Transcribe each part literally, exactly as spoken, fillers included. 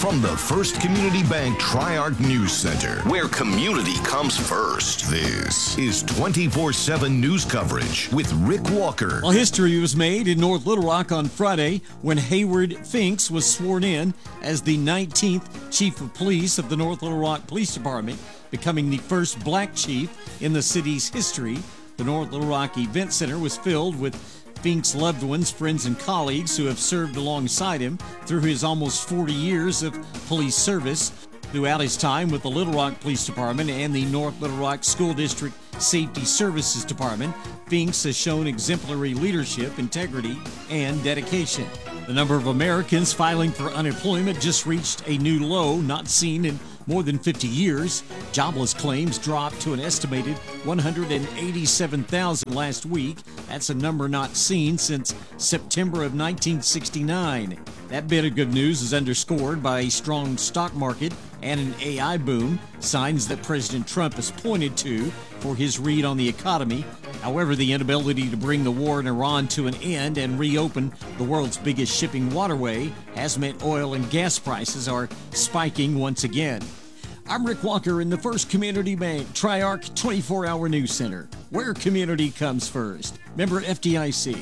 From the First Community Bank Tri-Arc News Center, where community comes first, this is twenty-four seven news coverage with Rick Walker. Well, history was made in North Little Rock on Friday when Hayward Finks was sworn in as the nineteenth Chief of Police of the North Little Rock Police Department, becoming the first black chief in the city's history. The North Little Rock Event Center was filled with Finks' loved ones, friends, and colleagues who have served alongside him through his almost forty years of police service. Throughout his time with the Little Rock Police Department and the North Little Rock School District Safety Services Department, Finks has shown exemplary leadership, integrity, and dedication. The number of Americans filing for unemployment just reached a new low not seen in more than fifty years. Jobless claims dropped to an estimated one hundred eighty-seven thousand last week. That's a number not seen since September of nineteen sixty-nine. That bit of good news is underscored by a strong stock market and an A I boom, signs that President Trump has pointed to for his read on the economy. However, the inability to bring the war in Iran to an end and reopen the world's biggest shipping waterway has meant oil and gas prices are spiking once again. I'm Rick Walker in the First Community Bank Tri-Arc twenty-four hour News Center, where community comes first. Member F D I C.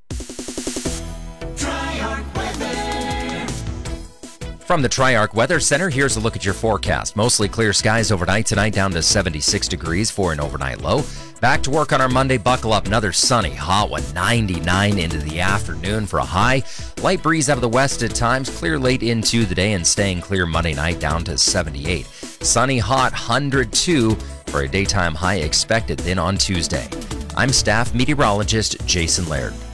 From the Tri-Arc Weather Center, here's a look at your forecast. Mostly clear skies overnight tonight, down to seventy-six degrees for an overnight low. Back to work on our Monday. Buckle up. Another sunny, hot one, ninety-nine into the afternoon for a high. Light breeze out of the west at times. Clear late into the day and staying clear Monday night, down to seventy-eight. Sunny, hot, one hundred two for a daytime high expected then on Tuesday. I'm staff meteorologist Jason Laird.